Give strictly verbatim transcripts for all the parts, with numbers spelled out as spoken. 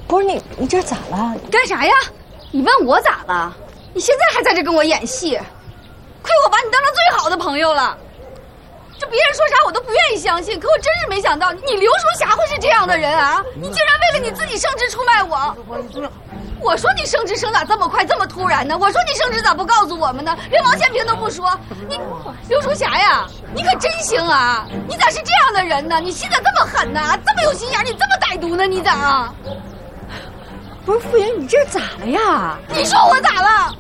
不是你，你这咋了？ 干啥呀？你问我咋了？你现在还在这跟我演戏，亏我把你当成最好的朋友了。这别人说啥我都不愿意相信，可我真是没想到你刘淑霞会是这样的人啊！你竟然为了你自己升职出卖我！我说你升职升咋这么快这么突然呢？我说你升职咋不告诉我们呢？连王建平都不说，你刘淑霞呀，你可真行啊！你咋是这样的人呢？你心咋这么狠呢？这么有心眼，你这么歹毒呢？你咋？ 不是傅莹，你这咋了呀？ 你说我咋了？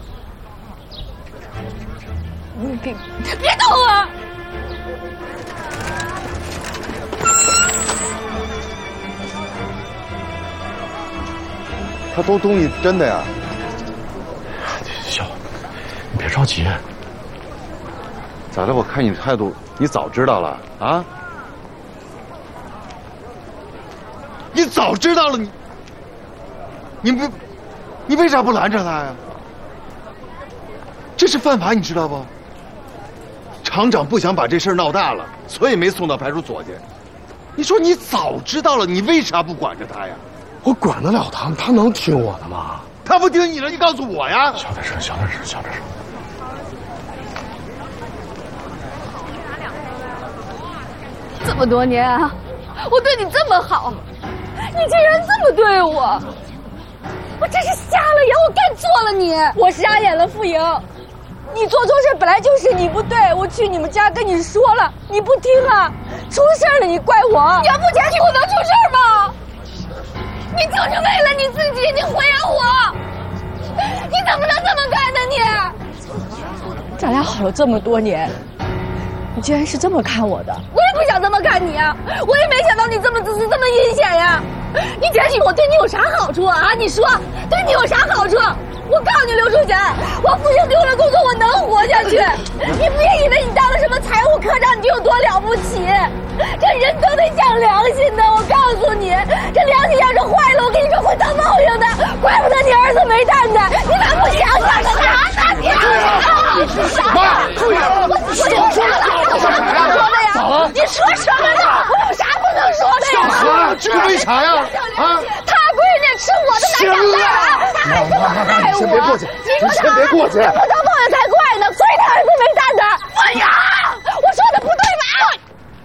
你别别动我！ 他偷东西真的呀？ 小，你别着急。 咋的？我看你态度，你早知道了啊？你早知道了，你你不，你为啥不拦着他呀？这是犯法，你知道不？厂长不想把这事儿闹大了，所以没送到派出所去。你说你早知道了，你为啥不管着他呀？ 我管得了他，他能听我的吗？ 他不听你了，你告诉我呀！ 小点声，小点声，小点声。 这么多年啊，我对你这么好，你竟然这么对我，我真是瞎了眼，我干错了你， 我傻眼了，傅莹。你做错事本来就是你不对，我去你们家跟你说了，你不听啊，出事了你怪我。 你要不检举我能出事吗？你就是为了你自己，你毁了我，你怎么能这么干呢你？ 咱俩好了这么多年，你竟然是这么看我的。 我也不想这么看你啊，我也没想到你这么自私，这么阴险呀！你检举我对你有啥好处啊？你说对你有啥好处？我告诉你，刘淑霞，我父亲丢了工作，我能活下去。你别以为你当了什么财务科长，你就有多了不起。这人都得讲良心的，我告诉你，这良心要是坏了，我跟你说会遭报应的。怪不得你儿子没蛋蛋，你咋不想想呢？啥呢你？ 妈， 我说说了，我有啥不能说的呀？ 咋了？ 你说什么呢？我有啥不能说的呀？ 啊，这为啥呀？啊！ 他闺女吃我的奶长大的，他还这么爱我。 你先别过去， 你说先别过去。 这不遭报应才怪呢，所以他儿子没蛋蛋。哎呀，我说的不对吧？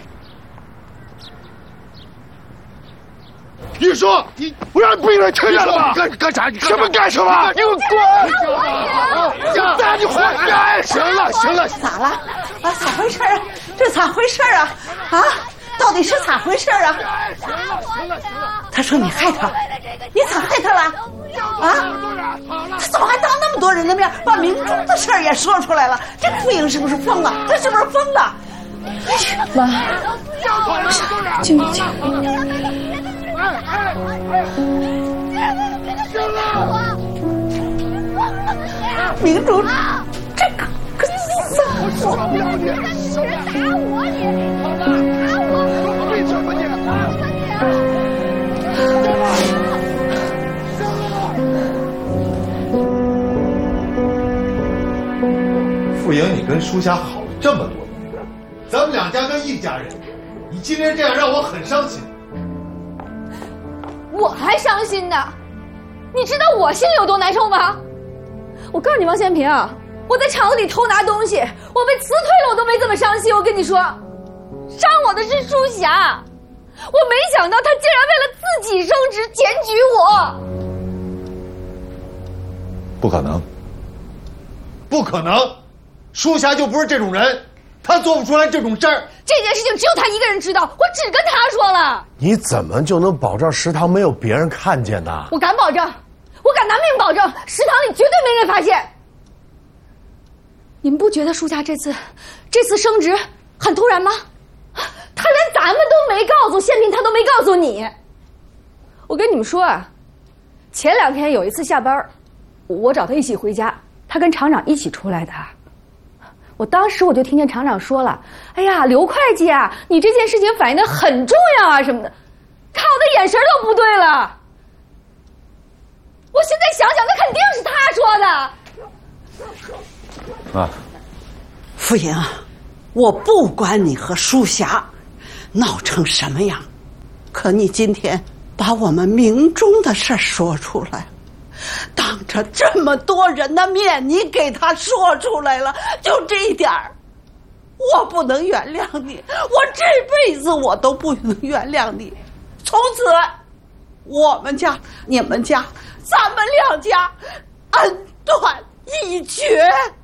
你说你不让闭嘴，听见了吗？干干啥？什么干什么？你给我滚！那你活该！行了行了， 咋了？啊，咋回事啊？这咋回事啊？啊，到底是咋回事啊？他说你害他，你咋害他了？啊？他怎么还当那么多人的面把明珠的事儿也说出来了？这傅莹是不是疯了？他是不是疯了？ 妈，静静。 明珠，这个个丧货！ 打我你！打我！为什么你？傅莹，你跟舒霞好了这么多年，咱们两家跟一家人，你今天这样让我很伤心。 我还伤心呢，你知道我心里有多难受吗？我告诉你，王建平，我在厂子里偷拿东西，我被辞退了，我都没这么伤心。我跟你说，伤我的是舒霞，我没想到她竟然为了自己升职检举我。 不可能，不可能，舒霞就不是这种人，她做不出来这种事儿。 这件事情只有她一个人知道，我只跟她说了。 你怎么就能保证食堂没有别人看见呢？ 我敢保证，我敢拿命保证，食堂里绝对没人发现。你们不觉得舒霞这次这次升职很突然吗？她连咱们都没告诉宪兵，她都没告诉你。我跟你们说啊，前两天有一次下班，我找她一起回家，她跟厂长一起出来的。我当时我就听见厂长说了：“哎呀，刘会计啊，你这件事情反映的很重要啊什么的。”看我的眼神都不对了。我现在想想，那肯定是他说的。啊， 傅莹，我不管你和舒霞闹成什么样，可你今天把我们明中的事说出来，当着这么多人的面，你给他说出来了，就这一点儿，我不能原谅你，我这辈子我都不能原谅你。从此，我们家、你们家、咱们两家恩断义绝。